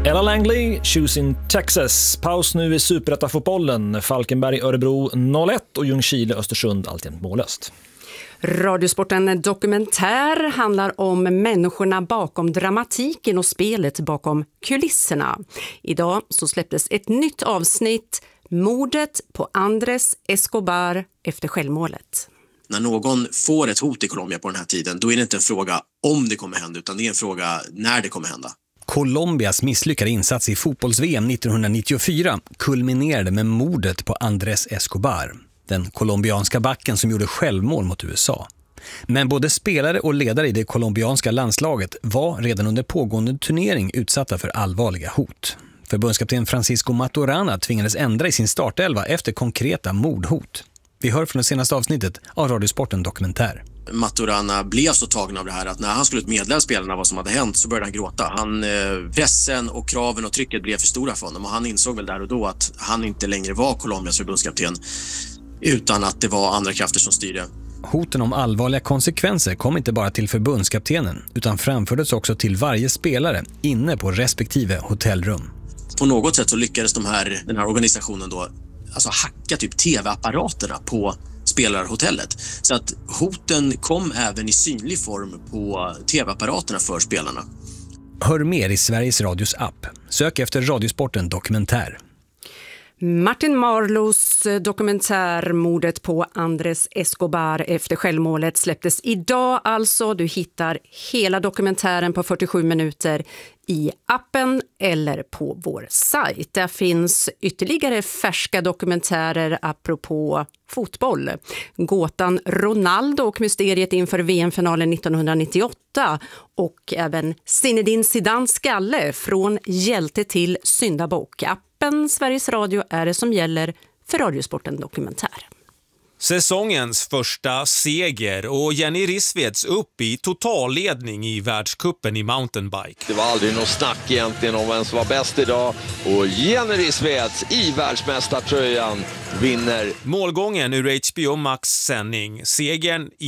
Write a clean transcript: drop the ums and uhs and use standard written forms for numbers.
Ella Langley, Choosing Texas. Paus nu i Superettan-fotbollen. Falkenberg, Örebro 0-1 och Ljungskile, Östersund alltjämt mållöst. Radiosporten Dokumentär handlar om människorna bakom dramatiken och spelet bakom kulisserna. Idag så släpptes ett nytt avsnitt, mordet på Andrés Escobar efter självmålet. När någon får ett hot i Colombia på den här tiden, då är det inte en fråga om det kommer hända, utan det är en fråga när det kommer hända. Colombias misslyckade insats i fotbolls-VM 1994 kulminerade med mordet på Andrés Escobar, den colombianska backen som gjorde självmål mot USA. Men både spelare och ledare i det colombianska landslaget var redan under pågående turnering utsatta för allvarliga hot. Förbundskapten Francisco Maturana tvingades ändra i sin startelva efter konkreta mordhot. Vi hör från det senaste avsnittet av Radiosporten Dokumentär. Maturana blev så tagen av det här att när han skulle meddela spelarna vad som hade hänt så började han gråta. Pressen och kraven och trycket blev för stora för honom och han insåg väl där och då att han inte längre var Colombias förbundskapten utan att det var andra krafter som styrde. Hoten om allvarliga konsekvenser kom inte bara till förbundskaptenen utan framfördes också till varje spelare inne på respektive hotellrum. På något sätt så lyckades den här organisationen då alltså hacka typ tv-apparaterna på spelarhotellet. Så att hoten kom även i synlig form på tv-apparaterna för spelarna. Hör mer i Sveriges Radios app. Sök efter Radiosporten Dokumentär. Martin Marlos dokumentär mordet på Andrés Escobar efter självmålet släpptes idag alltså. Du hittar hela dokumentären på 47 minuter i appen eller på vår sajt. Där finns ytterligare färska dokumentärer apropå fotboll. Gåtan Ronaldo och mysteriet inför VM-finalen 1998 och även Zinedine Zidane skalle från hjälte till syndabock. Appen Sveriges Radio är det som gäller för Radiosporten Dokumentär. Säsongens första seger och Jenny Rissveds upp i totalledning i världscupen i mountainbike. Det var aldrig något snack egentligen om vem som var bäst idag och Jenny Rissveds i världsmästartröjan vinner. Målgången ur HBO Max sändning, segern